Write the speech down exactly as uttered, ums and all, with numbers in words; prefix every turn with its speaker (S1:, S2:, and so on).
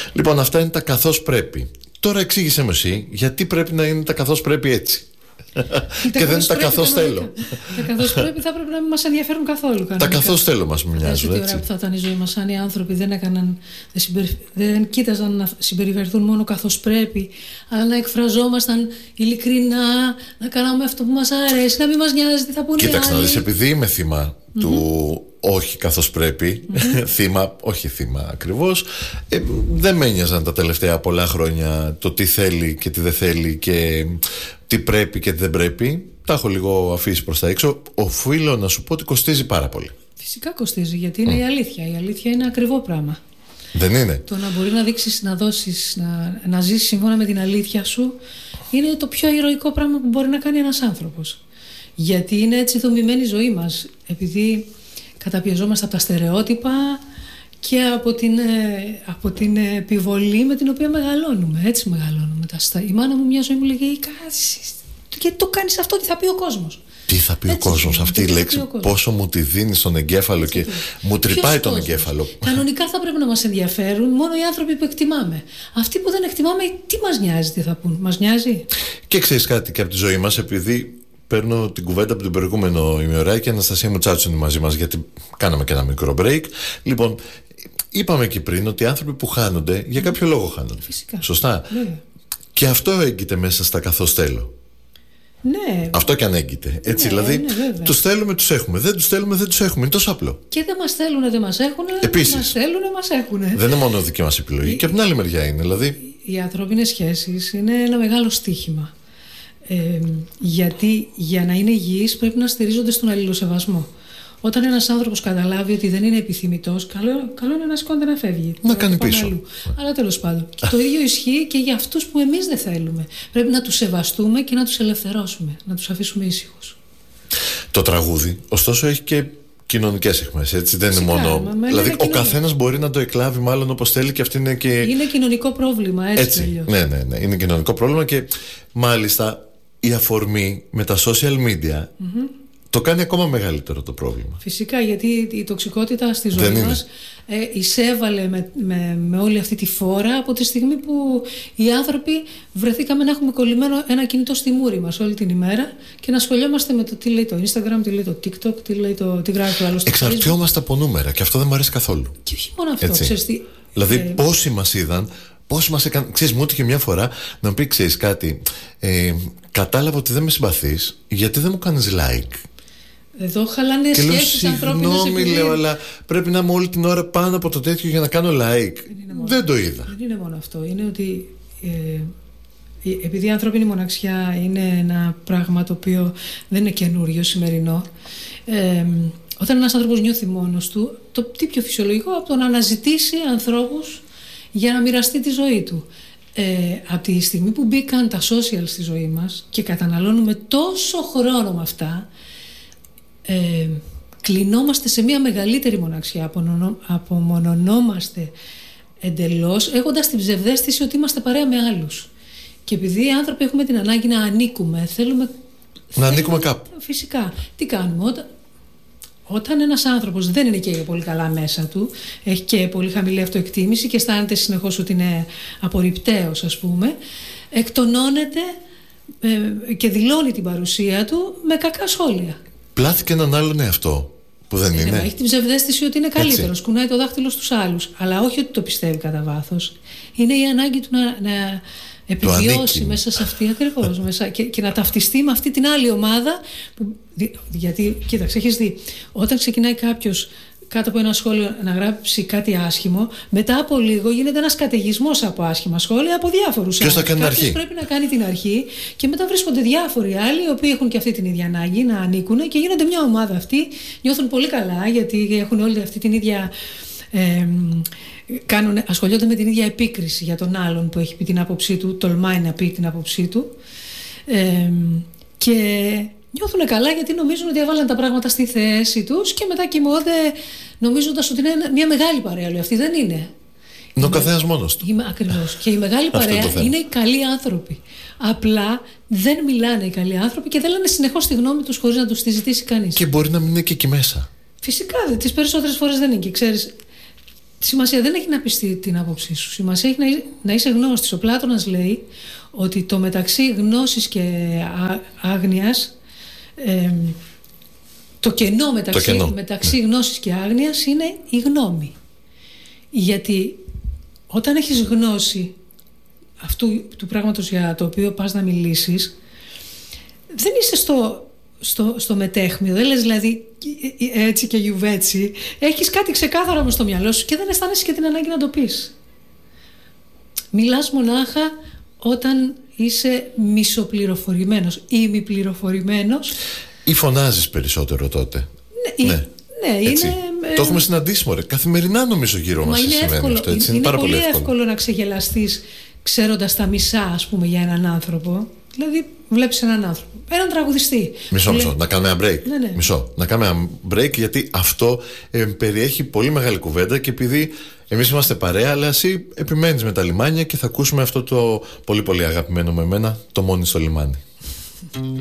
S1: Λοιπόν, αυτά είναι τα καθώς πρέπει. Τώρα εξήγησέ μου εσύ, γιατί πρέπει να είναι τα καθώς πρέπει έτσι. Και δεν είναι τα καθώς θέλω.
S2: Τα καθώς πρέπει θα πρέπει να μην μας ενδιαφέρουν καθόλου. Κανονικά.
S1: Τα καθώς θέλω μας μοιάζουν.
S2: Τι ωραία που θα ήταν η ζωή μας αν οι άνθρωποι δεν έκαναν, δεν, συμπερι... δεν κοίταζαν να συμπεριφερθούν μόνο καθώς πρέπει, αλλά να εκφραζόμασταν ειλικρινά, να κάναμε αυτό που μας αρέσει, να μην μας νοιάζει τι θα πούνε οι άλλοι.
S1: Κοίταξε να δεις, επειδή είμαι θύμα mm-hmm. του όχι καθώς πρέπει, mm-hmm. θύμα, όχι θύμα ακριβώς, ε, δεν με ένοιαζαν τα τελευταία πολλά χρόνια το τι θέλει και τι δεν θέλει και τι πρέπει και τι δεν πρέπει. Τα έχω λίγο αφήσει προς τα έξω. Οφείλω να σου πω ότι κοστίζει πάρα πολύ.
S2: Φυσικά κοστίζει, γιατί είναι mm. η αλήθεια. Η αλήθεια είναι ακριβό πράγμα.
S1: Δεν είναι?
S2: Το να μπορεί να δείξεις, να δώσεις, να, να ζήσεις σύμφωνα με την αλήθεια σου είναι το πιο ηρωικό πράγμα που μπορεί να κάνει ένας άνθρωπος. Γιατί είναι έτσι δομημένη η ζωή μας. Επειδή καταπιεζόμαστε από τα στερεότυπα και από την, από την επιβολή με την οποία μεγαλώνουμε. Έτσι μεγαλώνουμε. Η μάνα μου μια ζωή μου λέγε γιατί το κάνεις αυτό, τι θα πει ο κόσμος.
S1: Τι θα πει έτσι, ο κόσμος, αυτή η λέξη πόσο μου τη δίνει στον εγκέφαλο έτσι, και τι. Μου τρυπάει τον κόσμος. Εγκέφαλο.
S2: Κανονικά θα πρέπει να μας ενδιαφέρουν μόνο οι άνθρωποι που εκτιμάμε. Αυτοί που δεν εκτιμάμε, τι μας νοιάζει, τι θα πούν, μας νοιάζει.
S1: Και ξέρεις κάτι και από τη ζωή μας, επειδή παίρνω την κουβέντα από τον προηγούμενο ημιωράκι, η Αναστασία Μουτσάτσου είναι μαζί μας, γιατί κάναμε και ένα μικρό break. Λοιπόν, είπαμε και πριν ότι οι άνθρωποι που χάνονται, για κάποιο λόγο χάνονται.
S2: Φυσικά.
S1: Σωστά.
S2: Βέβαια.
S1: Και αυτό έγκυται μέσα στα καθώς θέλω.
S2: Ναι.
S1: Αυτό και αν έγκυται. Έτσι, ναι, δηλαδή, ναι, τους θέλουμε, τους έχουμε. Δεν τους θέλουμε, δεν τους έχουμε. Είναι τόσο απλό.
S2: Και δεν μας θέλουν, δεν μας έχουν.
S1: Επίσης.
S2: Μας θέλουν, μας έχουν.
S1: Δεν είναι μόνο δική μας επιλογή. Η... Και από την άλλη μεριά είναι. Δηλαδή...
S2: Οι ανθρώπινες σχέσεις είναι ένα μεγάλο στοίχημα. Ε, γιατί για να είναι υγιείς πρέπει να στηρίζονται στον αλληλοσεβασμό. Όταν ένας άνθρωπος καταλάβει ότι δεν είναι επιθυμητός, καλό, καλό είναι να σηκώνεται να φεύγει.
S1: Να κάνει πίσω.
S2: Αλλού. Αλλά τέλος πάντων. Και το ίδιο ισχύει και για αυτούς που εμείς δεν θέλουμε. Πρέπει να τους σεβαστούμε και να τους ελευθερώσουμε, να τους αφήσουμε ήσυχους.
S1: Το τραγούδι, ωστόσο, έχει και κοινωνικές αιχμές, έτσι. Δεν Φυσικά, είναι μόνο. Μα, δηλαδή, ο καθένας μπορεί να το εκλάβει μάλλον όπως θέλει και αυτή είναι και.
S2: Είναι κοινωνικό πρόβλημα, έτσι.
S1: έτσι. Ναι, ναι, ναι. Είναι κοινωνικό πρόβλημα και μάλιστα η αφορμή με τα social media. Mm-hmm. Το κάνει ακόμα μεγαλύτερο το πρόβλημα.
S2: Φυσικά, γιατί η τοξικότητα στη ζωή μας ε, εισέβαλε με, με, με όλη αυτή τη φόρα από τη στιγμή που οι άνθρωποι βρεθήκαμε να έχουμε κολλημένο ένα κινητό στη μούρη μας όλη την ημέρα και να ασχολιόμαστε με το τι λέει το Instagram, τι λέει το TikTok, τι, λέει το, τι γράφει το άλλο στο
S1: Εξαρτιόμαστε από νούμερα και αυτό δεν μου αρέσει καθόλου.
S2: Και όχι μόνο αυτό, ξέρεις τι.
S1: Δηλαδή, ε, πόσοι μας είδαν. Πώς μας έκανε. Ξέρεις, μου έτυχε μια φορά να μου πει: ξέρεις κάτι, ε, κατάλαβα ότι δεν με συμπαθείς, γιατί δεν μου κάνεις like.
S2: Εδώ χαλάνε σχέσεις ανθρώπινες.
S1: Συγγνώμη, λέω, αλλά πρέπει να είμαι όλη την ώρα πάνω από το τέτοιο για να κάνω like. Δεν, δεν το είδα.
S2: Δεν είναι μόνο αυτό. Είναι ότι ε, επειδή η ανθρώπινη μοναξιά είναι ένα πράγμα το οποίο δεν είναι καινούριο, σημερινό. Ε, όταν ένας άνθρωπος νιώθει μόνος του, το τι πιο φυσιολογικό από το να αναζητήσει ανθρώπους για να μοιραστεί τη ζωή του. Ε, από τη στιγμή που μπήκαν τα social στη ζωή μας και καταναλώνουμε τόσο χρόνο με αυτά, ε, κλεινόμαστε σε μια μεγαλύτερη μοναξιά, απομονωνόμαστε εντελώς, έχοντας την ψευδαίσθηση ότι είμαστε παρέα με άλλους. Και επειδή οι άνθρωποι έχουμε την ανάγκη να ανήκουμε, θέλουμε
S1: να
S2: θέλουμε,
S1: ανήκουμε κάπου.
S2: Φυσικά. Τι κάνουμε όταν Όταν ένας άνθρωπος δεν είναι και πολύ καλά μέσα του, έχει και πολύ χαμηλή αυτοεκτίμηση και αισθάνεται συνεχώς ότι είναι απορριπταίος, ας πούμε, εκτονώνεται ε, και δηλώνει την παρουσία του με κακά σχόλια.
S1: Πλάθηκε έναν άλλον εαυτό που δεν είναι.
S2: Έχει την ψευδαίσθηση ότι είναι καλύτερος, κουνάει το δάχτυλο στους άλλους, αλλά όχι ότι το πιστεύει κατά βάθος. Είναι η ανάγκη του να, να επιβιώσει μέσα σε αυτή ακριβώς μέσα, και, και να ταυτιστεί με αυτή την άλλη ομάδα που, γιατί κοίταξε, έχεις δει, όταν ξεκινάει κάποιος κάτω από ένα σχόλιο να γράψει κάτι άσχημο, μετά από λίγο γίνεται ένας καταιγισμός από άσχημα σχόλια από διάφορους.
S1: Ποιος θα κάνει την αρχή?
S2: Πρέπει να κάνει την αρχή και μετά βρίσκονται διάφοροι άλλοι οι οποίοι έχουν και αυτή την ίδια ανάγκη να ανήκουν και γίνονται μια ομάδα αυτή, νιώθουν πολύ καλά γιατί έχουν όλη αυτή την ίδια ε, κάνουν, ασχολιόνται με την ίδια επίκριση για τον άλλον που έχει πει την άποψή του, τολμάει να πει την άποψή του ε, και νιώθουν καλά γιατί νομίζουν ότι έβαλαν τα πράγματα στη θέση τους και μετά κοιμώνται νομίζοντας ότι είναι μια μεγάλη παρέα. Αυτή δεν είναι.
S1: Είναι ο καθένας μόνος του.
S2: Ακριβώς. Και η μεγάλη παρέα είναι οι καλοί άνθρωποι. Απλά δεν μιλάνε οι καλοί άνθρωποι και δεν λένε συνεχώς τη γνώμη τους χωρίς να τους τη ζητήσει κανείς.
S1: Και μπορεί να μην είναι και εκεί μέσα.
S2: Φυσικά, τις περισσότερες φορές δεν είναι και ξέρεις. σημασία δεν έχει να πεις την άποψή σου. Σημασία έχει να, να είσαι γνώστης. Ο Πλάτωνας λέει ότι το μεταξύ γνώσης και α, άγνοιας, ε, το κενό μεταξύ,
S1: το κενό.
S2: μεταξύ ναι. γνώσης και άγνοιας είναι η γνώμη. Γιατί όταν έχεις γνώση αυτού του πράγματος για το οποίο πας να μιλήσεις, δεν είσαι στο, στο, στο μετέχμιο, δεν λες δηλαδή έτσι και γιουβέτσι. Έχεις κάτι ξεκάθαρο μες στο μυαλό σου και δεν αισθάνεσαι και την ανάγκη να το πεις. Μιλάς μονάχα όταν είσαι μισοπληροφορημένος ή ημιπληροφορημένος.
S1: Ή φωνάζεις περισσότερο τότε.
S2: Ναι, ναι. ναι είναι,
S1: το έχουμε συναντήσει μωρέ. Καθημερινά νομίζω γύρω μας συμβαίνει εύκολο, αυτό. Έτσι. Είναι, είναι πάρα πολύ εύκολο.
S2: εύκολο να ξεγελαστείς ξέροντας τα μισά, ας πούμε, για έναν άνθρωπο. Δηλαδή βλέπεις έναν άνθρωπο, έναν τραγουδιστή.
S1: Μισό, μισό, να κάνουμε ένα break.
S2: Ναι, ναι.
S1: Μισό, να κάνουμε ένα break, γιατί αυτό ε, περιέχει πολύ μεγάλη κουβέντα και επειδή εμείς είμαστε παρέα, αλλά εσύ επιμένεις με τα λιμάνια και θα ακούσουμε αυτό το πολύ πολύ αγαπημένο με εμένα, το Μόνοι στο λιμάνι.